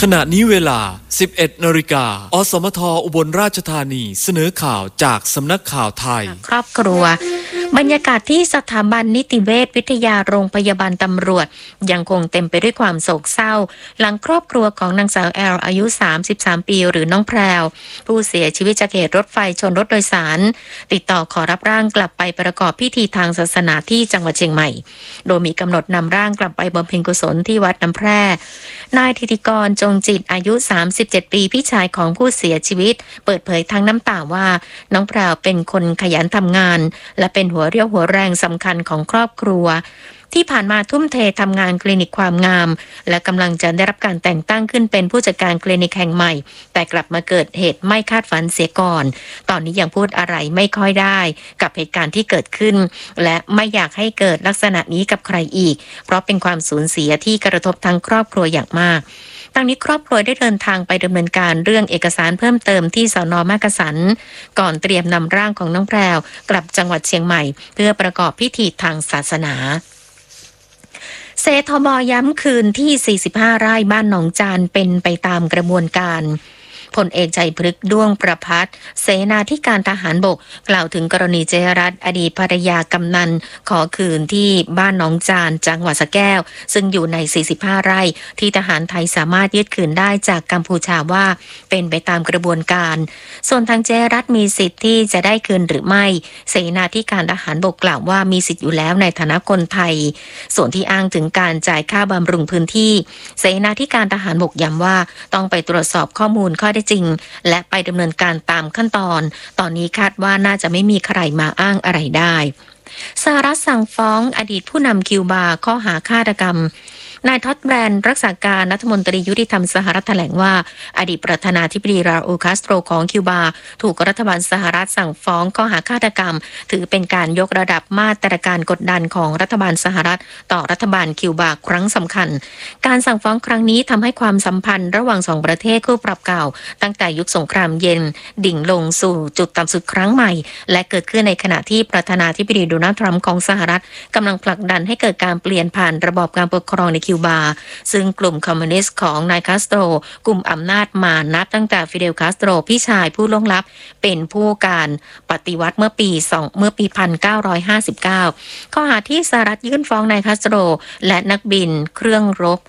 ขณะนี้เวลา 11 นาฬิกา อสมท อุบลราชธานีเสนอข่าวจากสำนักข่าวไทยครอบครัวบรรยากาศที่สถาบันนิติเวชวิทยาโรงพยาบาลตำรวจยังคงเต็มไปด้วยความโศกเศร้าหลังครอบครัวของนางสาวแอลอายุ33ปีหรือน้องแพรวผู้เสียชีวิตจากเหตุรถไฟชนรถโดยสารติดต่อขอรับร่างกลับไปประกอบพิธีทางศาสนาที่จังหวัดเชียงใหม่โดยมีกำหนดนำร่างกลับไปบำเพ็ญกุศลที่วัดน้ำแพร่นายธิติกรจงจิตอายุ37ปีพี่ชายของผู้เสียชีวิตเปิดเผยทั้งน้ำตาว่าน้องแพรวเป็นคนขยันทำงานและเป็นหัวเรี่ยวหัวแรงสำคัญของครอบครัวที่ผ่านมาทุ่มเททำงานคลินิกความงามและกำลังจะได้รับการแต่งตั้งขึ้นเป็นผู้จัดการคลินิกแห่งใหม่แต่กลับมาเกิดเหตุไม่คาดฝันเสียก่อนตอนนี้ยังพูดอะไรไม่ค่อยได้กับเหตุการณ์ที่เกิดขึ้นและไม่อยากให้เกิดลักษณะนี้กับใครอีกเพราะเป็นความสูญเสียที่กระทบทั้งครอบครัวอย่างมากทางนี้ครอบครัวได้เดินทางไปดำเนินการเรื่องเอกสารเพิ่มเติมที่สน.มักกะสันก่อนเตรียมนำร่างของน้องแพรวกลับจังหวัดเชียงใหม่เพื่อประกอบพิธีทางศาสนาเสทบ.ย้ำคืนที่45ไร่บ้านหนองจานเป็นไปตามกระบวนการพลเอกใจพฤกษ์ด้วงประภัสเสนาธิการทหารบกกล่าวถึงกรณีเจรัตน์อดีตภรรยากำนันขอคืนที่บ้านหนองจานจังหวัดสระแก้วซึ่งอยู่ใน45ไร่ที่ทหารไทยสามารถยึดคืนได้จากกัมพูชาว่าเป็นไปตามกระบวนการส่วนทางเจรัตน์มีสิทธิ์ที่จะได้คืนหรือไม่เสนาธิการทหารบกกล่าวว่ามีสิทธิ์อยู่แล้วในฐานะคนไทยส่วนที่อ้างถึงการจ่ายค่าบำรุงพื้นที่เสนาธิการทหารบกย้ำว่าต้องไปตรวจสอบข้อมูลข้อได้จริงและไปดำเนินการตามขั้นตอนนี้คาดว่าน่าจะไม่มีใครมาอ้างอะไรได้สหรัฐสั่งฟ้องอดีตผู้นำคิวบาข้อหาฆาตกรรมนายท็อดแบรนด์รักษาการรัฐมนตรียุติธรรมสหรัฐแถลงว่าอดีตประธานาธิบดีราอูลคาสโตรของคิวบาถูกรัฐบาลสหรัฐสั่งฟ้องข้อหาฆาตกรรมถือเป็นการยกระดับมาตรการกดดันของรัฐบาลสหรัฐต่อรัฐบาลคิวบาครั้งสำคัญการสั่งฟ้องครั้งนี้ทำให้ความสัมพันธ์ระหว่างสองประเทศคู่ปรับเก่าตั้งแต่ยุคสงครามเย็นดิ่งลงสู่จุดต่ำสุดครั้งใหม่และเกิดขึ้นในขณะที่ประธานาธิบดีโดนัลด์ทรัมป์ของสหรัฐกำลังผลักดันให้เกิดการเปลี่ยนผ่านระบอบการปกครองในคิวบาซึ่งกลุ่มคอมมิวนิสต์ของนายคาสโตรกลุ่มอำนาจมานับตั้งแต่ฟิเดลคาสโตรพี่ชายผู้ล่วงลับเป็นผู้การปฏิวัติเมื่อปี1959ข้อหาที่สหรัฐยื่นฟ้องนายคาสโตรและนักบินเครื่องรบ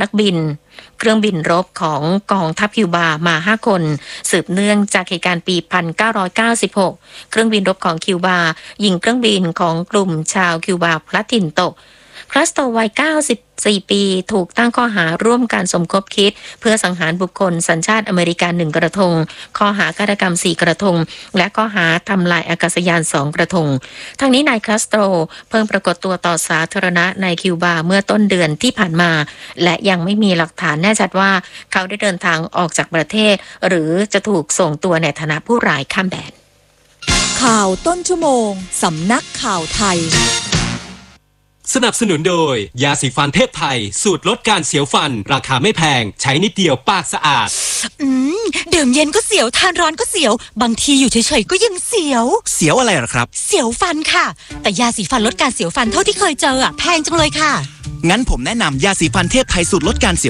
ของกองทัพคิวบามา5คนสืบเนื่องจากเหตุการณ์ปี1996เครื่องบินรบของคิวบายิงเครื่องบินของกลุ่มชาวคิวบาพลัดถิ่นตกคาสโตรวัย94ปีถูกตั้งข้อหาร่วมการสมคบคิดเพื่อสังหารบุคคลสัญชาติอเมริกัน1กระทงข้อหาฆาตกรรม4กระทงและข้อหาทำลายอากาศยาน2กระทงทั้งนี้นายคาสโตรเพิ่งปรากฏตัวต่อสาธารณะในคิวบาเมื่อต้นเดือนที่ผ่านมาและยังไม่มีหลักฐานแน่ชัดว่าเขาได้เดินทางออกจากประเทศหรือจะถูกส่งตัวในฐานะผู้ร้ายข้ามแดนข่าวต้นชั่วโมงสำนักข่าวไทยสนับสนุนโดยยาสีฟันเทพไทยสูตรลดการเสียวฟันราคาไม่แพงใช้นิดเดียวปากสะอาดดื่มเย็นก็เสียวทานร้อนก็เสียวบางทีอยู่เฉยๆก็ยังเสียวอะไรหรอครับเสียวฟันค่ะแต่ยาสีฟันลดการเสียวฟันเท่าที่เคยเจอแพงจังเลยค่ะงั้นผมแนะนำยาสีฟันเทพไทยสูตรลดการเสียว